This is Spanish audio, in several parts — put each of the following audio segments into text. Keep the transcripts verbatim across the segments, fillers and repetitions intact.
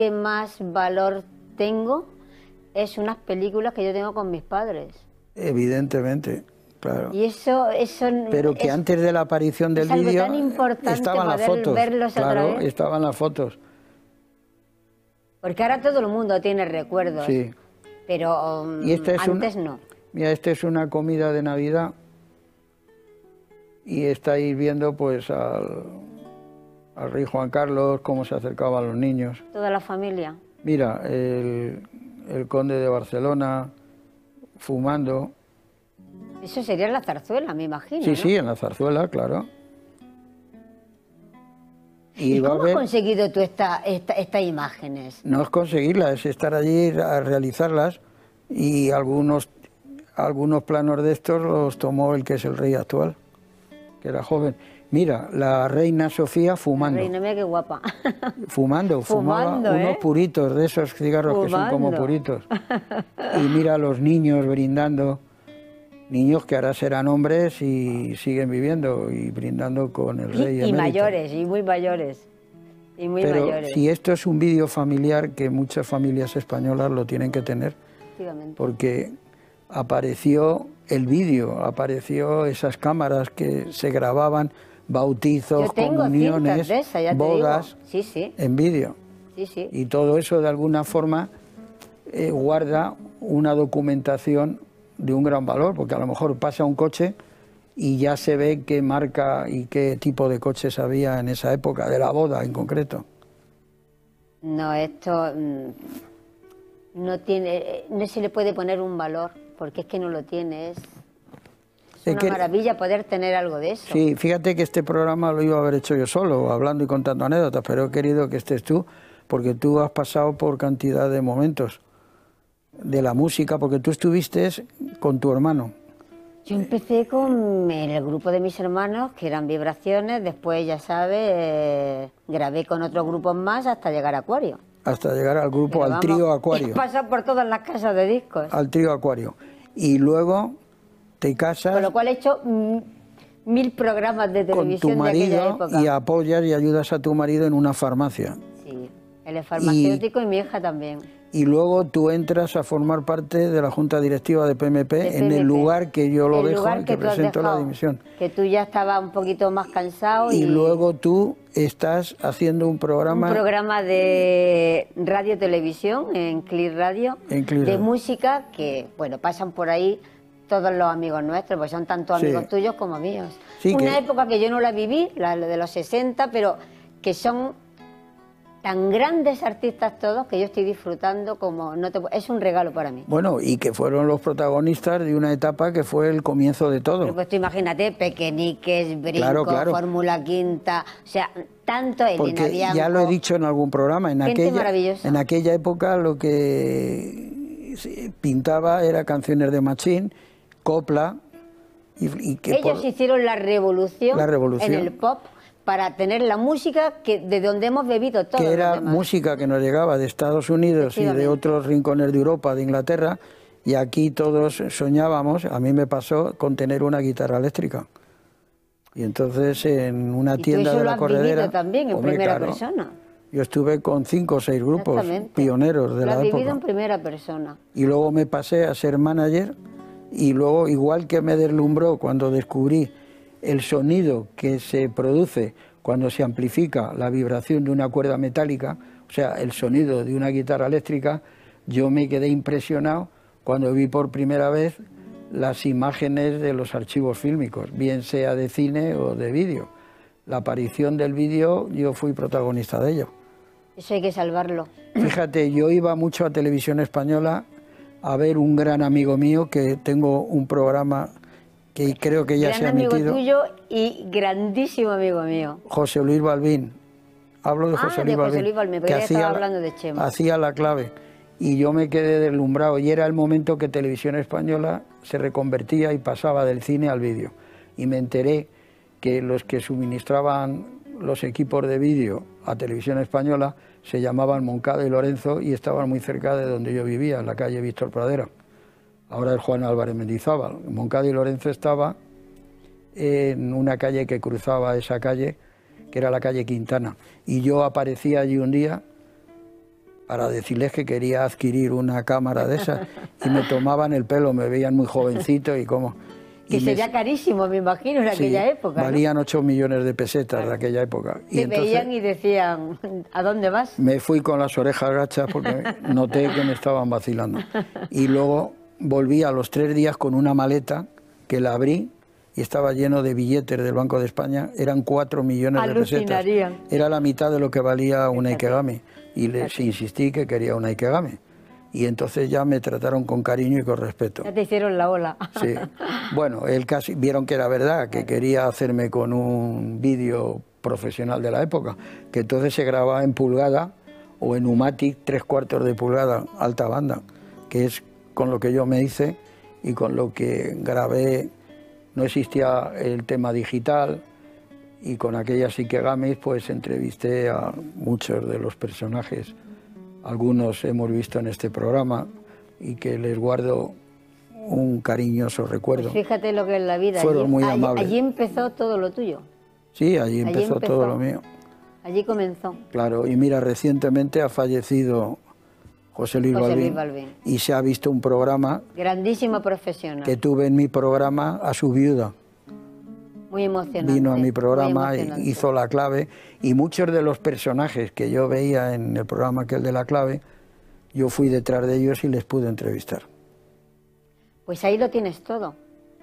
que más valor tengo es unas películas que yo tengo con mis padres. Evidentemente, claro. Y eso, eso Pero que es, antes de la aparición del vídeo estaban las fotos. Verlos claro, otra vez. estaban las fotos. Porque ahora todo el mundo tiene recuerdos. Sí. Pero um, y esta es antes una, no. Mira, esta es una comida de Navidad y estáis viendo pues al, al rey Juan Carlos, cómo se acercaba a los niños. Toda la familia. Mira, el, el conde de Barcelona fumando. Eso sería en la zarzuela, me imagino. Sí, ¿no? sí, en la zarzuela, claro. ¿Y, ¿Y cómo has conseguido tú esta, esta, estas imágenes? No es conseguirlas, es estar allí a realizarlas, y algunos, algunos planos de estos los tomó el que es el rey actual, que era joven. Mira, la reina Sofía fumando. La reina, mira qué guapa. Fumando, fumaba Fumando, ¿eh? unos puritos de esos cigarros fumando. Que son como puritos. Y mira a los niños brindando, niños que ahora serán hombres y siguen viviendo y brindando con el rey emérito. Y mayores, y muy mayores. Y muy Pero mayores. Si esto es un vídeo familiar, que muchas familias españolas lo tienen que tener, porque apareció el vídeo, apareció esas cámaras que se grababan bautizos, comuniones, de esa, ya bodas, sí, sí. en vídeo. Sí, sí. Y todo eso de alguna forma eh, guarda una documentación de un gran valor, porque a lo mejor pasa un coche y ya se ve qué marca y qué tipo de coches había en esa época, de la boda en concreto. No, esto no tiene, no se le puede poner un valor, porque es que no lo tiene, es, es una que, maravilla poder tener algo de eso. Sí, fíjate que este programa lo iba a haber hecho yo solo, hablando y contando anécdotas, pero he querido que estés tú, porque tú has pasado por cantidad de momentos de la música, porque tú estuviste con tu hermano. Yo empecé con el grupo de mis hermanos, que eran Vibraciones, después, ya sabes, eh, grabé con otros grupos más hasta llegar a Acuario. Hasta llegar al grupo, Pero al vamos, trío Acuario. Pasa por todas las casas de discos. Al trío Acuario. Y luego te casas... Con lo cual he hecho mil programas de televisión con tu marido, de aquella época. Y apoyas y ayudas a tu marido en una farmacia. Sí, él es farmacéutico y, y mi hija también. Y luego tú entras a formar parte de la junta directiva de P M P, de P M P en el lugar que yo lo el dejo, que, que presento la dimisión. Que tú ya estabas un poquito más cansado. Y, y luego tú estás haciendo un programa... Un programa de radio-televisión en Clear Radio, en Clear de Radio. música que, bueno, pasan por ahí todos los amigos nuestros, pues son tanto amigos sí. tuyos como míos. Sí, Una que... época que yo no la viví, la de los sesenta, pero que son... tan grandes artistas todos que yo estoy disfrutando como no te... es un regalo para mí. Bueno, y que fueron los protagonistas de una etapa que fue el comienzo de todo. Pero pues tú imagínate, Pequeñiques, Brinco, claro, claro. Fórmula Quinta, o sea, tanto Elena Porque Bianco. Ya lo he dicho en algún programa, en Gente aquella, maravillosa. en aquella época lo que pintaba era canciones de Machín, copla, y, y que ellos por... hicieron la revolución, la revolución en el pop, para tener la música que de donde hemos bebido todos. Que era los demás. música que nos llegaba de Estados Unidos y de otros rincones de Europa, de Inglaterra, y aquí todos soñábamos, a mí me pasó, con tener una guitarra eléctrica. Y entonces en una ¿Y tienda tú eso de lo la has corredera... vivido también en hombre, primera claro, persona? Yo estuve con cinco o seis grupos pioneros de lo la has época. vivido en primera persona. Y luego me pasé a ser manager, y luego, igual que me deslumbró cuando descubrí el sonido que se produce cuando se amplifica la vibración de una cuerda metálica, o sea, el sonido de una guitarra eléctrica, yo me quedé impresionado cuando vi por primera vez las imágenes de los archivos fílmicos, bien sea de cine o de vídeo. La aparición del vídeo, yo fui protagonista de ello. Eso hay que salvarlo. Fíjate, yo iba mucho a Televisión Española a ver un gran amigo mío, que tengo un programa que creo que ya gran se ha emitido. Gran amigo tuyo y grandísimo amigo mío. José Luis Balbín. Hablo de ah, José de Luis José Balbín, Luis Balbín, que hacía, hablando de Chema. hacía la clave. Y yo me quedé deslumbrado, y era el momento que Televisión Española se reconvertía y pasaba del cine al vídeo. Y me enteré que los que suministraban los equipos de vídeo a Televisión Española se llamaban Moncada y Lorenzo, y estaban muy cerca de donde yo vivía, en la calle Víctor Pradera. Ahora es Juan Álvarez Mendizábal. Moncada y Lorenzo estaba en una calle que cruzaba esa calle, que era la calle Quintana. Y yo aparecía allí un día para decirles que quería adquirir una cámara de esas y me tomaban el pelo, me veían muy jovencito y como... Que y sería me... carísimo, me imagino, en sí, aquella época, valían ¿no? ocho millones de pesetas, claro, de aquella época. Te y veían entonces, y decían, ¿a dónde vas? Me fui con las orejas gachas porque noté que me estaban vacilando. Y luego volví a los tres días con una maleta que la abrí y estaba lleno de billetes del Banco de España, eran cuatro millones de pesetas. Era la mitad de lo que valía una Ikegami. Y les insistí que quería una Ikegami. Y entonces ya me trataron con cariño y con respeto. Ya te hicieron la ola. Sí. Bueno, él casi vieron que era verdad, que quería hacerme con un vídeo profesional de la época, que entonces se grababa en pulgada o en Umatic, tres cuartos de pulgada, alta banda, que es con lo que yo me hice y con lo que grabé. No existía el tema digital y con aquellas Ikegamis pues entrevisté a muchos de los personajes. Algunos hemos visto en este programa y que les guardo un cariñoso recuerdo. Pues fíjate lo que es la vida. Fueron allí, muy allí, amables. Allí empezó todo lo tuyo. Sí, allí empezó, allí empezó todo lo mío. Allí comenzó. Claro, y mira, recientemente ha fallecido José Luis, José Balbín, Luis Balbín. Y se ha visto un programa... Grandísimo profesional. Que tuve en mi programa a su viuda. Muy emocionante. Vino a mi programa, hizo La Clave, y muchos de los personajes que yo veía en el programa aquel de La Clave, yo fui detrás de ellos y les pude entrevistar. Pues ahí lo tienes todo.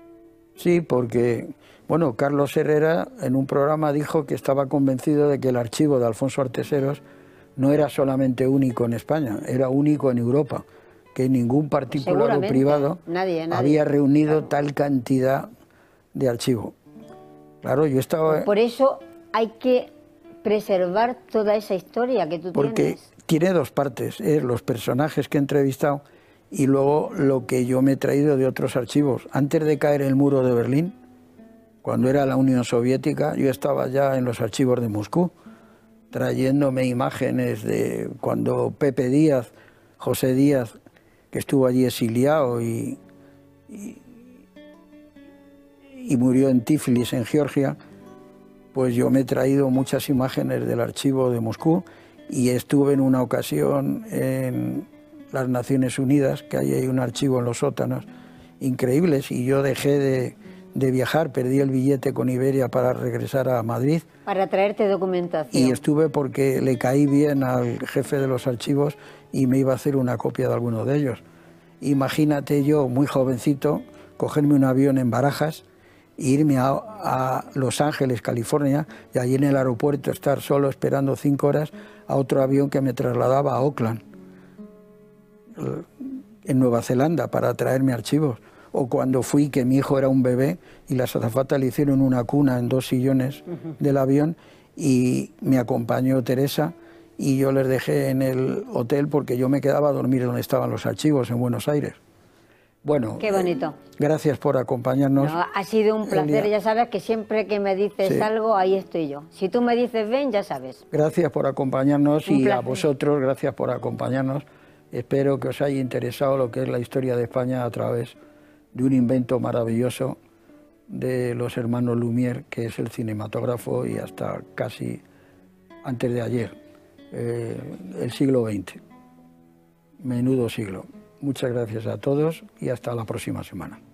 Sí, porque, bueno, Carlos Herrera en un programa dijo que estaba convencido de que el archivo de Alfonso Arteseros no era solamente único en España, era único en Europa, que ningún particular o privado nadie, nadie. había reunido claro. tal cantidad de archivo. Claro, yo estaba... Por eso hay que preservar toda esa historia que tú porque tienes. Porque tiene dos partes, ¿eh? Los personajes que he entrevistado y luego lo que yo me he traído de otros archivos. Antes de caer el muro de Berlín, cuando era la Unión Soviética, yo estaba ya en los archivos de Moscú, trayéndome imágenes de cuando Pepe Díaz, José Díaz, que estuvo allí exiliado y... y y murió en Tiflis, en Georgia, pues yo me he traído muchas imágenes del archivo de Moscú y estuve en una ocasión en las Naciones Unidas, que ahí hay un archivo en los sótanos increíbles, y yo dejé de, de viajar, perdí el billete con Iberia para regresar a Madrid. Para traerte documentación. Y estuve porque le caí bien al jefe de los archivos y me iba a hacer una copia de alguno de ellos. Imagínate yo, muy jovencito, cogerme un avión en Barajas, irme a, a Los Ángeles, California, y allí en el aeropuerto estar solo esperando cinco horas a otro avión que me trasladaba a Auckland, en Nueva Zelanda, para traerme archivos. O cuando fui, que mi hijo era un bebé y las azafatas le hicieron una cuna en dos sillones uh-huh. del avión y me acompañó Teresa y yo les dejé en el hotel porque yo me quedaba a dormir donde estaban los archivos, en Buenos Aires. Bueno, qué bonito. Eh, gracias por acompañarnos. No, ha sido un placer, ya sabes que siempre que me dices sí. algo, ahí estoy yo. Si tú me dices ven, ya sabes. Gracias por acompañarnos un y placer. A vosotros, gracias por acompañarnos. Espero que os haya interesado lo que es la historia de España a través de un invento maravilloso de los hermanos Lumière, que es el cinematógrafo y hasta casi antes de ayer, eh, el siglo veinte. Menudo siglo. Muchas gracias a todos y hasta la próxima semana.